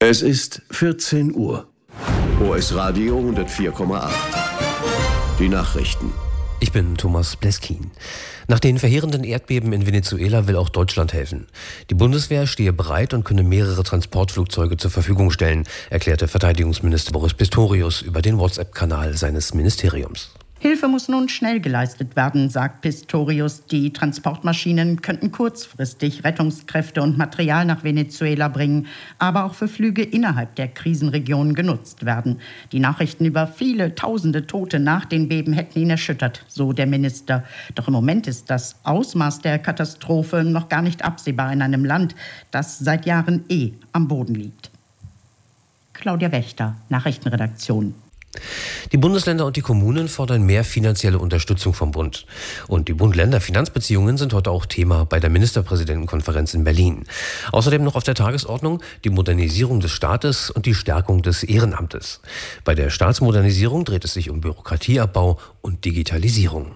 Es ist 14 Uhr. OS Radio 104,8. Die Nachrichten. Ich bin Thomas Bleskin. Nach den verheerenden Erdbeben in Venezuela will auch Deutschland helfen. Die Bundeswehr stehe bereit und könne mehrere Transportflugzeuge zur Verfügung stellen, erklärte Verteidigungsminister Boris Pistorius über den WhatsApp-Kanal seines Ministeriums. Hilfe muss nun schnell geleistet werden, sagt Pistorius. Die Transportmaschinen könnten kurzfristig Rettungskräfte und Material nach Venezuela bringen, aber auch für Flüge innerhalb der Krisenregion genutzt werden. Die Nachrichten über viele tausende Tote nach den Beben hätten ihn erschüttert, so der Minister. Doch im Moment ist das Ausmaß der Katastrophe noch gar nicht absehbar in einem Land, das seit Jahren am Boden liegt. Claudia Wächter, Nachrichtenredaktion. Die Bundesländer und die Kommunen fordern mehr finanzielle Unterstützung vom Bund. Und die Bund-Länder-Finanzbeziehungen sind heute auch Thema bei der Ministerpräsidentenkonferenz in Berlin. Außerdem noch auf der Tagesordnung die Modernisierung des Staates und die Stärkung des Ehrenamtes. Bei der Staatsmodernisierung dreht es sich um Bürokratieabbau und Digitalisierung.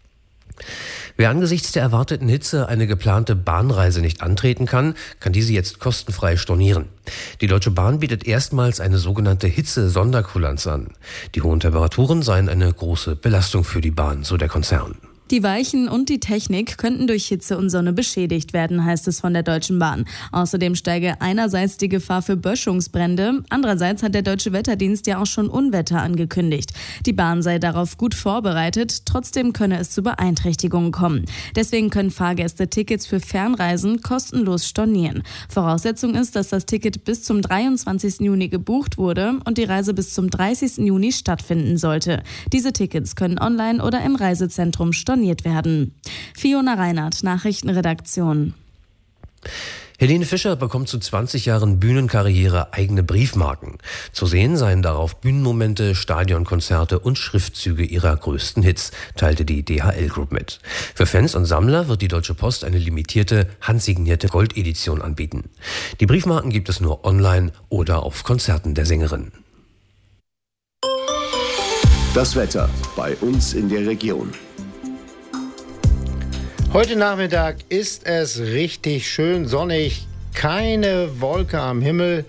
Wer angesichts der erwarteten Hitze eine geplante Bahnreise nicht antreten kann, kann diese jetzt kostenfrei stornieren. Die Deutsche Bahn bietet erstmals eine sogenannte Hitze-Sonderkulanz an. Die hohen Temperaturen seien eine große Belastung für die Bahn, so der Konzern. Die Weichen und die Technik könnten durch Hitze und Sonne beschädigt werden, heißt es von der Deutschen Bahn. Außerdem steige einerseits die Gefahr für Böschungsbrände, andererseits hat der Deutsche Wetterdienst ja auch schon Unwetter angekündigt. Die Bahn sei darauf gut vorbereitet, trotzdem könne es zu Beeinträchtigungen kommen. Deswegen können Fahrgäste Tickets für Fernreisen kostenlos stornieren. Voraussetzung ist, dass das Ticket bis zum 23. Juni gebucht wurde und die Reise bis zum 30. Juni stattfinden sollte. Diese Tickets können online oder im Reisezentrum storniert werden. Fiona Reinhardt, Nachrichtenredaktion. Helene Fischer bekommt zu 20 Jahren Bühnenkarriere eigene Briefmarken. Zu sehen seien darauf Bühnenmomente, Stadionkonzerte und Schriftzüge ihrer größten Hits, teilte die DHL Group mit. Für Fans und Sammler wird die Deutsche Post eine limitierte, handsignierte Goldedition anbieten. Die Briefmarken gibt es nur online oder auf Konzerten der Sängerin. Das Wetter bei uns in der Region. Heute Nachmittag ist es richtig schön sonnig, keine Wolke am Himmel.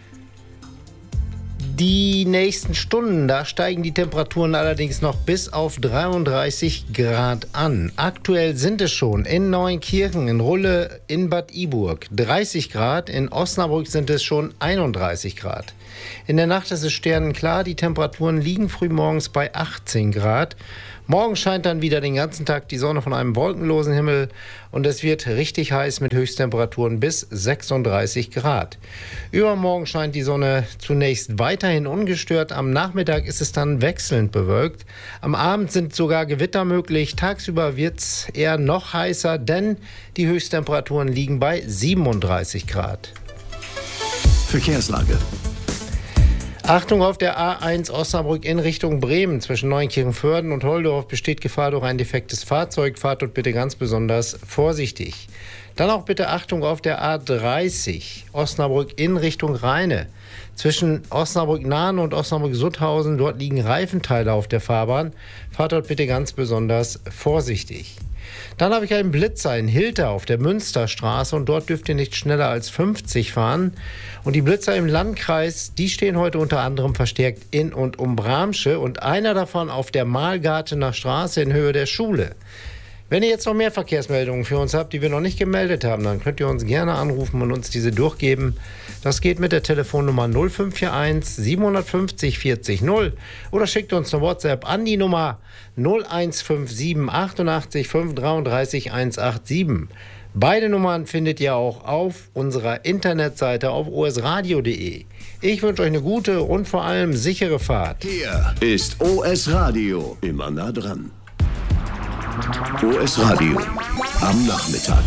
Die nächsten Stunden, da steigen die Temperaturen allerdings noch bis auf 33 Grad an. Aktuell sind es schon in Neuenkirchen, in Rulle, in Bad Iburg 30 Grad, in Osnabrück sind es schon 31 Grad. In der Nacht ist es sternenklar, die Temperaturen liegen frühmorgens bei 18 Grad. Morgen scheint dann wieder den ganzen Tag die Sonne von einem wolkenlosen Himmel und es wird richtig heiß mit Höchsttemperaturen bis 36 Grad. Übermorgen scheint die Sonne zunächst weiterhin ungestört. Am Nachmittag ist es dann wechselnd bewölkt. Am Abend sind sogar Gewitter möglich. Tagsüber wird es eher noch heißer, denn die Höchsttemperaturen liegen bei 37 Grad. Verkehrslage. Achtung, auf der A1 Osnabrück in Richtung Bremen. Zwischen Neunkirchen-Vörden und Holdorf besteht Gefahr durch ein defektes Fahrzeug. Fahrt dort bitte ganz besonders vorsichtig. Dann auch bitte Achtung auf der A30 Osnabrück in Richtung Rheine. Zwischen Osnabrück-Nahen und Osnabrück-Sutthausen, dort liegen Reifenteile auf der Fahrbahn. Fahrt dort bitte ganz besonders vorsichtig. Dann habe ich einen Blitzer in Hilter auf der Münsterstraße und dort dürft ihr nicht schneller als 50 fahren. Und die Blitzer im Landkreis, die stehen heute unter anderem verstärkt in und um Bramsche und einer davon auf der Mahlgartener Straße in Höhe der Schule. Wenn ihr jetzt noch mehr Verkehrsmeldungen für uns habt, die wir noch nicht gemeldet haben, dann könnt ihr uns gerne anrufen und uns diese durchgeben. Das geht mit der Telefonnummer 0541 750 40 0 oder schickt uns eine WhatsApp an die Nummer 0157 88 533 187. Beide Nummern findet ihr auch auf unserer Internetseite auf osradio.de. Ich wünsche euch eine gute und vor allem sichere Fahrt. Hier ist OS Radio, immer nah dran. OS Radio am Nachmittag.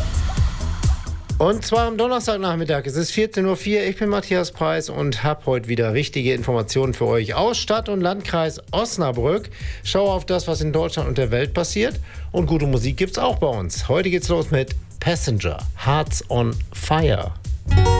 Und zwar am Donnerstagnachmittag. Es ist 14:04 Uhr. Ich bin Matthias Preis und habe heute wieder wichtige Informationen für euch aus Stadt- und Landkreis Osnabrück. Schaue auf das, was in Deutschland und der Welt passiert. Und gute Musik gibt's auch bei uns. Heute geht's los mit Passenger, Hearts on Fire.